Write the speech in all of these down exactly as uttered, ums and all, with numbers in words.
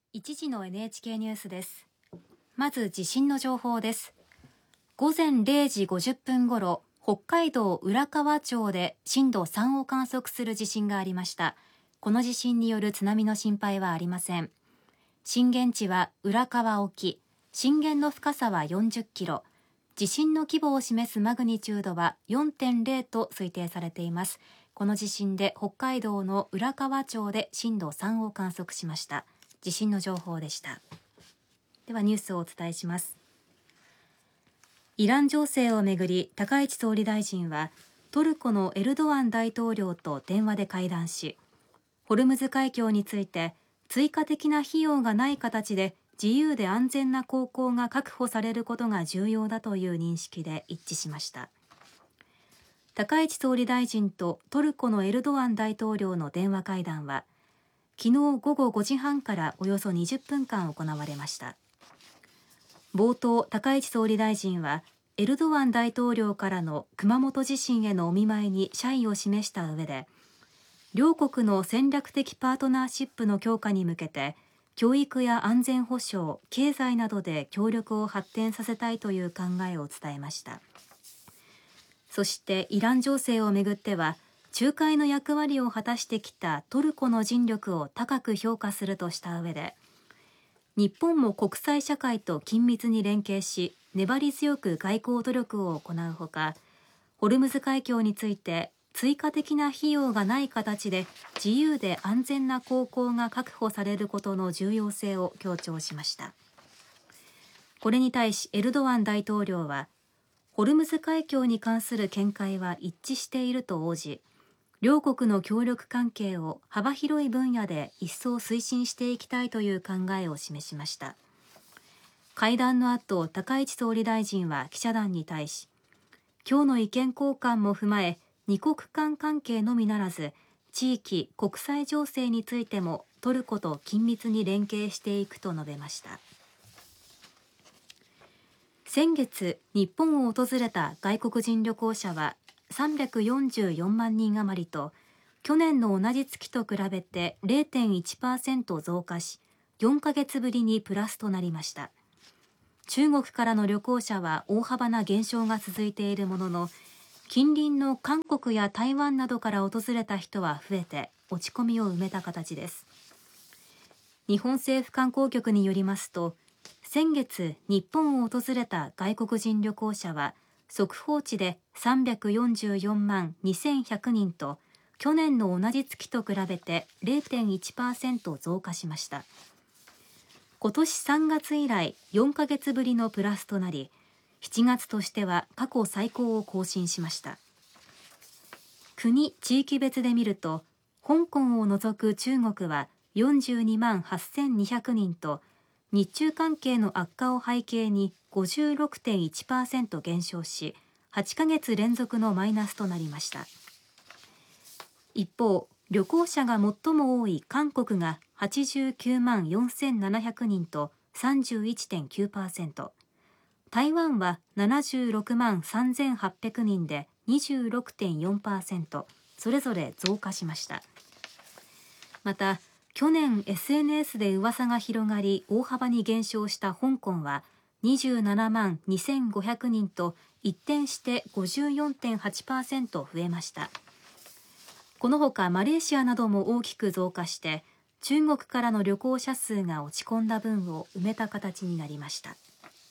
一時の エヌエイチケー ニュースです。まず地震の情報です。午前れいじごじゅっぷんごろ、北海道浦河町で震度さんを観測する地震がありました。この地震による津波の心配はありません。震源地は浦河沖、震源の深さはよんじゅっキロ、地震の規模を示すマグニチュードは よんてんれい と推定されています。この地震で北海道の浦河町で震度さんを観測しました。地震の情報でした。ではニュースをお伝えします。イラン情勢をめぐり、高市総理大臣はトルコのエルドアン大統領と電話で会談し、ホルムズ海峡について追加的な費用がない形で自由で安全な航行が確保されることが重要だという認識で一致しました。高市総理大臣とトルコのエルドアン大統領の電話会談は昨日午後ごじはんからおよそにじゅっぷんかん行われました。冒頭、高市総理大臣はエルドアン大統領からの熊本地震へのお見舞いに謝意を示した上で、両国の戦略的パートナーシップの強化に向けて教育や安全保障、経済などで協力を発展させたいという考えを伝えました。そしてイラン情勢をめぐっては、仲介の役割を果たしてきたトルコの尽力を高く評価するとした上で、日本も国際社会と緊密に連携し、粘り強く外交努力を行うほか、ホルムズ海峡について追加的な費用がない形で自由で安全な航行が確保されることの重要性を強調しました。これに対しエルドアン大統領は、ホルムズ海峡に関する見解は一致していると応じ、両国の協力関係を幅広い分野で一層推進していきたいという考えを示しました。会談の後、高市総理大臣は記者団に対し、今日の意見交換も踏まえ、二国間関係のみならず、地域・国際情勢についてもトルコと緊密に連携していくと述べました。先月、日本を訪れた外国人旅行者はさんびゃくよんじゅうよんまんにん余りと、去年の同じ月と比べて れいてんいちパーセント 増加し、よんかげつぶりにプラスとなりました。中国からの旅行者は大幅な減少が続いているものの、近隣の韓国や台湾などから訪れた人は増えて落ち込みを埋めた形です。日本政府観光局によりますと、先月日本を訪れた外国人旅行者は速報値でさんびゃくよんじゅうよんまんにせんひゃくにんと、去年の同じ月と比べて れいてんいちパーセント 増加しました。今年さんがつ以来よんかげつぶりのプラスとなり、しちがつとしては過去最高を更新しました。国・地域別で見ると、香港を除く中国はよんじゅうにまんはっせんにひゃくにんと、日中関係の悪化を背景に ごじゅうろくてんいちパーセント 減少し、はちかげつ連続のマイナスとなりました。一方、旅行者が最も多い韓国がはちじゅうきゅうまんよんせんななひゃくにんと さんじゅういってんきゅうパーセント、台湾はななじゅうろくまんさんぜんはっぴゃくにんで にじゅうろくてんよんパーセント、それぞれ増加しました。また、去年 エスエヌエス で噂が広がり大幅に減少した香港はにじゅうななまんにせんごひゃくにんと一転して ごじゅうよんてんはちパーセント 増えました。このほかマレーシアなども大きく増加して、中国からの旅行者数が落ち込んだ分を埋めた形になりました。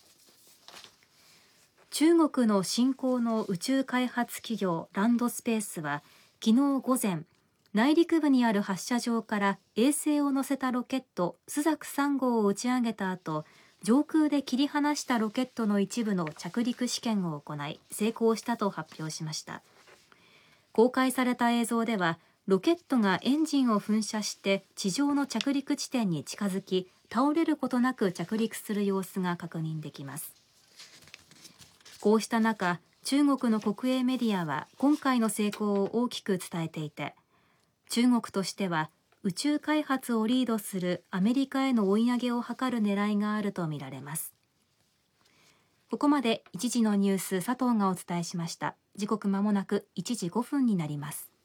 中国の新興の宇宙開発企業ランドスペースは昨日午前、内陸部にある発射場から衛星を載せたロケットスザクさん号を打ち上げた後、上空で切り離したロケットの一部の着陸試験を行い成功したと発表しました。公開された映像では、ロケットがエンジンを噴射して地上の着陸地点に近づき、倒れることなく着陸する様子が確認できます。こうした中、中国の国営メディアは今回の成功を大きく伝えていて、中国としては宇宙開発をリードするアメリカへの追い上げを図る狙いがあるとみられます。ここまで一時のニュース、佐藤がお伝えしました。時刻まもなくいちじごふんになります。